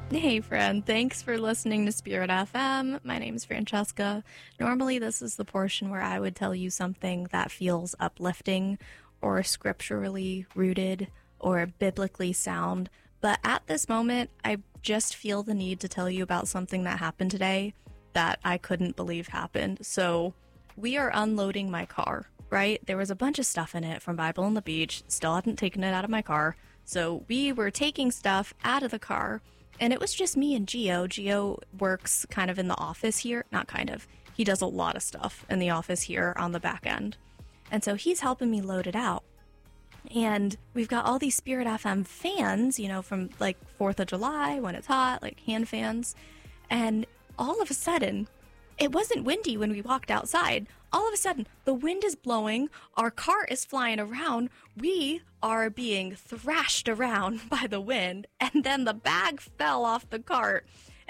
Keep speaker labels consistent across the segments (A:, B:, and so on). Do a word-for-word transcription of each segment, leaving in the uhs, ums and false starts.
A: Hey friend, thanks for listening to Spirit F M. My name is Francesca. Normally this is the portion where I would tell you something that feels uplifting or scripturally rooted or biblically sound, but at this moment I just feel the need to tell you about something that happened today that I couldn't believe happened. So we are unloading my car, right? There was a bunch of stuff in it from Bible on the Beach, still hadn't taken it out of my car. So we were taking stuff out of the car. And it was just me and Gio. Gio works kind of in the office here. Not kind of. He does a lot of stuff in the office here on the back end. And so he's helping me load it out. And we've got all these Spirit F M fans, you know, from like fourth of July when it's hot, like hand fans. And all of a sudden, it wasn't windy when we walked outside. All of a sudden, the wind is blowing, our car is flying around, we are being thrashed around by the wind, and then the bag fell off the cart.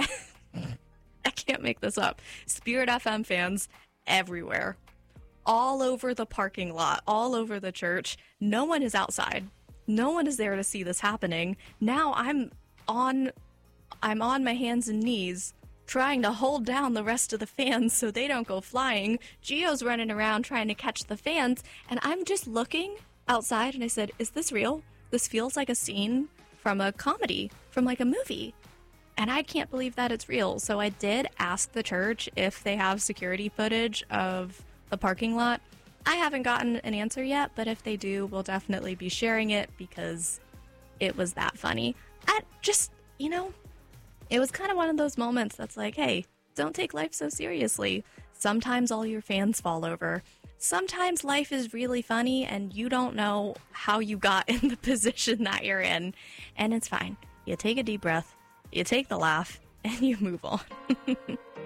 A: I can't make this up. Spirit F M fans everywhere, all over the parking lot, all over the church. No one is outside. No one is there to see this happening. Now I'm on, I'm on my hands and knees, trying to hold down the rest of the fans so they don't go flying. Gio's running around trying to catch the fans, and I'm just looking outside, and I said, is this real? This feels like a scene from a comedy, from like a movie. And I can't believe that it's real. So I did ask the church if they have security footage of the parking lot. I haven't gotten an answer yet, but if they do, we'll definitely be sharing it because it was that funny. I just, you know, it was kind of one of those moments that's like, hey, don't take life so seriously. Sometimes all your fans fall over. Sometimes life is really funny and you don't know how you got in the position that you're in. And it's fine. You take a deep breath, you take the laugh, and you move on.